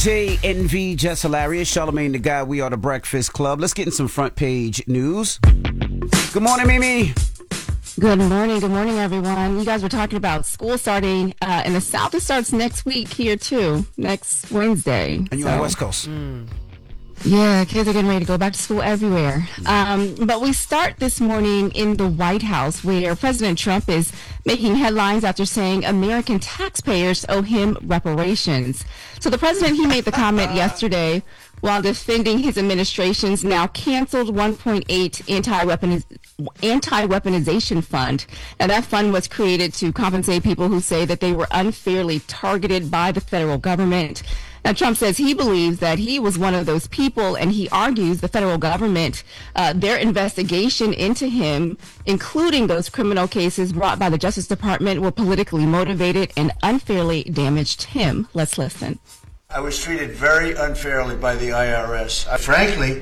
BJ, NV, Jess Hilarious, Charlamagne the Guy. We are the Breakfast Club. Let's get in some front page news. Good morning, Mimi. Good morning, everyone. You guys were talking about school starting in the South. It starts next week here, too, next Wednesday. And you're on the West Coast. Yeah, kids are getting ready to go back to school everywhere. But we start this morning in the White House, where President Trump is making headlines after saying American taxpayers owe him reparations. So the president, he made the comment yesterday while defending his administration's now canceled $1.8 anti-weaponization fund. And that fund was created to compensate people who say that they were unfairly targeted by the federal government. Now, Trump says he believes that he was one of those people, and he argues the federal government, their investigation into him, including those criminal cases brought by the Justice Department, were politically motivated and unfairly damaged him. Let's listen. I was treated very unfairly by the IRS. Frankly,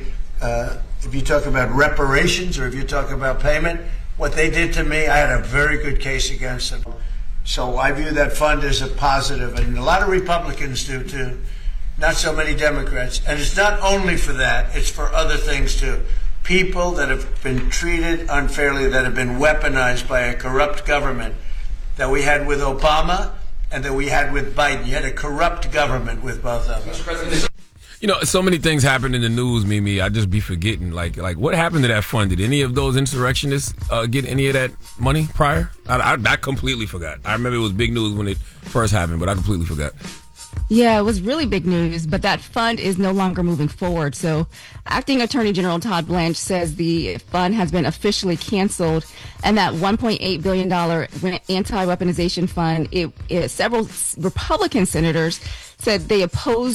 if you talk about reparations or if you talk about payment, what they did to me, I had a very good case against them. So I view that fund as a positive, and a lot of Republicans do too, not so many Democrats. And it's not only for that, it's for other things too. People that have been treated unfairly, that have been weaponized by a corrupt government that we had with Obama and that we had with Biden. You had a corrupt government with both of them. You know, so many things happen in the news, Mimi. I just be forgetting. Like what happened to that fund? Did any of those insurrectionists get any of that money prior? I completely forgot. I remember it was big news when it first happened, but I completely forgot. Yeah, it was really big news, but that fund is no longer moving forward. So Acting Attorney General Todd Blanche says the fund has been officially canceled, and that $1.8 billion anti-weaponization fund, several Republican senators said they would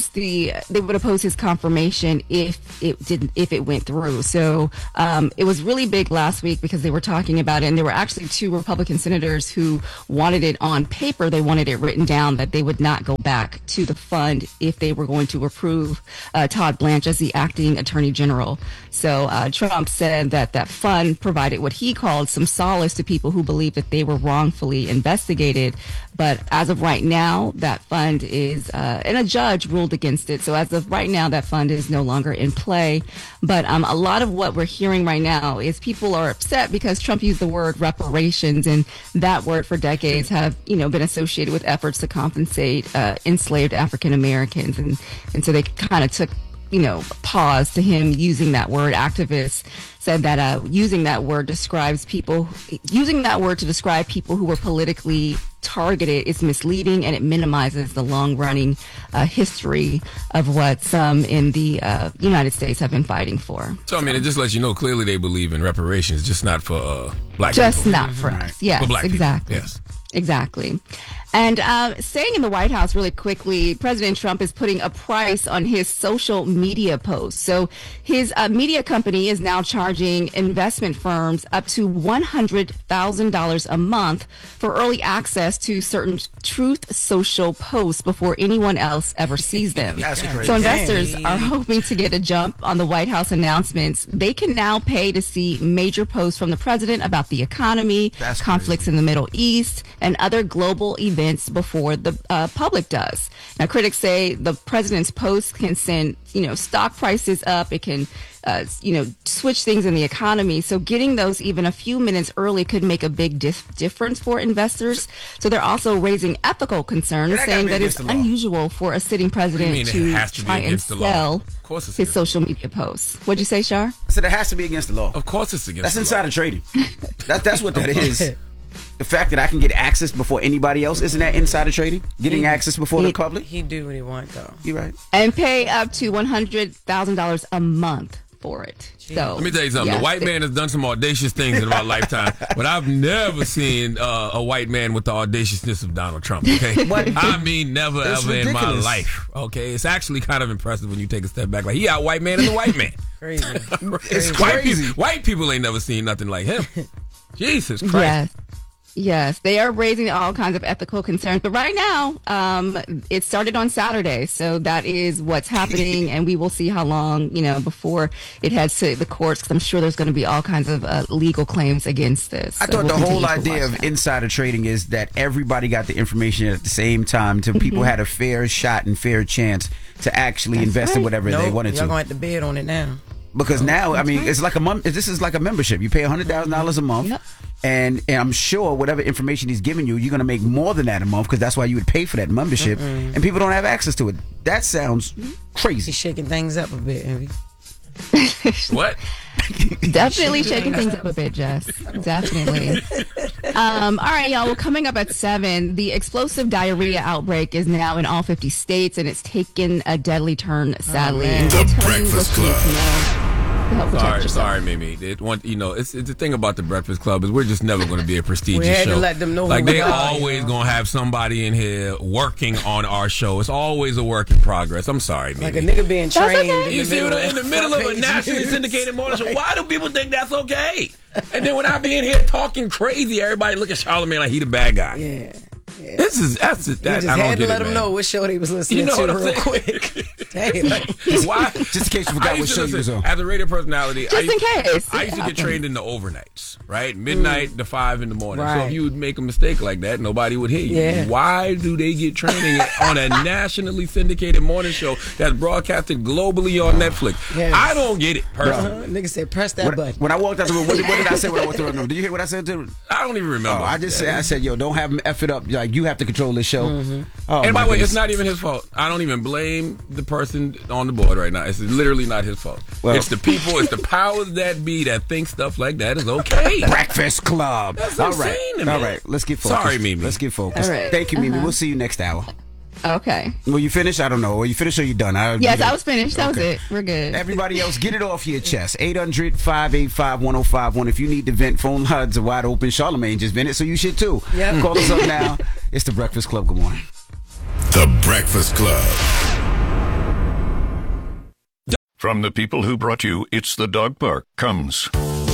oppose his confirmation if it went through. So it was really big last week because they were talking about it, and there were actually two Republican senators who wanted it on paper. They wanted it written down that they would not go back to the fund if they were going to approve Todd Blanche as the acting attorney general. So Trump said that fund provided what he called some solace to people who believed that they were wrongfully investigated. But as of right now, that fund is, and a judge ruled against it. So as of right now, that fund is no longer in play. But a lot of what we're hearing right now is people are upset because Trump used the word reparations, and that word for decades have, been associated with efforts to compensate enslaved African Americans. And so they kind of took pause to him using that word. Activists said that using that word to describe people who were politically targeted is misleading, and it minimizes the long-running history of what some in the United States have been fighting for. So, it just lets you know clearly they believe in reparations, just not for black just people. Just not for us. Yes, for black exactly. People. Yes. Exactly. And staying in the White House really quickly, President Trump is putting a price on his social media posts. So his media company is now charging investment firms up to $100,000 a month for early access to certain Truth Social posts before anyone else ever sees them. That's crazy. So investors are hoping to get a jump on the White House announcements. They can now pay to see major posts from the president about the economy, conflicts in the Middle East, and other global events before the public does. Now, critics say the president's posts can send, stock prices up. It can, switch things in the economy. So getting those even a few minutes early could make a big difference for investors. So they're also raising ethical concerns, saying that it's unusual for a sitting president to try and sell his social media posts. What'd you say, Shar? I said it has to be against the law. Of course it's against the law. That's insider trading. That's what that is. The fact that I can get access before anybody else, isn't that insider trading? Getting access before the public? He do what he want, though. You're right. And pay up to $100,000 a month for it. So let me tell you something. The white man has done some audacious things in my lifetime, but I've never seen a white man with the audaciousness of Donald Trump. Okay, never ever in my life. Okay, it's actually kind of impressive when you take a step back. Like he out white man is a white man. Crazy. It's crazy. White people ain't never seen nothing like him. Jesus Christ. Yes. Yes, they are raising all kinds of ethical concerns. But right now, it started on Saturday. So that is what's happening. And we will see how long, before it heads to the courts. Because I'm sure there's going to be all kinds of legal claims against this. I thought the whole idea of insider trading is that everybody got the information at the same time until people had a fair shot and fair chance to actually invest in whatever they wanted to. Y'all going to have to bid on it now. Because now, I mean, it's like this is like a membership. You pay $100,000 a month, and I'm sure whatever information he's giving you, you're going to make more than that a month because that's why you would pay for that membership, and people don't have access to it. That sounds crazy. He's shaking things up a bit, Envy. What? Definitely shaking things up a bit, Jess. Definitely. All right, y'all. Well, coming up at 7, the explosive diarrhea outbreak is now in all 50 states, and it's taken a deadly turn, sadly. The Breakfast Club. Sorry, Mimi. It's the thing about the Breakfast Club is we're just never going to be a prestigious we had show. To let them know like they always going to have somebody in here working on our show. It's always a work in progress. I'm sorry, Mimi. Like a nigga being trained. Okay. You see, in the middle of a nationally syndicated morning show. Why do people think that's okay? And then when I be in here talking crazy, everybody look at Charlamagne like he the bad guy. Yeah. That's it. I just had to let them know what show they was listening to real quick. Why? Just in case you forgot what show you was on. As a radio personality, in case. I used to get trained in the overnights, right? Midnight to 5 in the morning. Right. So if you would make a mistake like that, nobody would hear you. Yeah. Why do they get training on a nationally syndicated morning show that's broadcasted globally on Netflix? Yes. I don't get it, personally. Nigga said, press that button. When I walked out the room, what did I say when I walked out the room? Did you hear what I said to him? I don't even remember. I said, yo, don't have him F it up. Like, you have to control this show. Oh, and by the way, it's not even his fault. I don't even blame the person on the board right now. It's literally not his fault. Well, it's the people, it's the powers that be that think stuff like that is okay. Breakfast Club. That's all insane right. to me. All right. Let's get focused. Sorry, Mimi. Let's get focused. All right. Thank you, Mimi. We'll see you next hour. Okay. Will you finish? I don't know. Are you finished or you done? Yes, I was finished. That was it. We're good. Everybody else, get it off your chest. 800-585-1051. If you need to vent, phone lines are wide open. Charlamagne just vented, so you should too. Yep. Call us up now. It's The Breakfast Club. Good morning. The Breakfast Club. From the people who brought you It's the Dog Park comes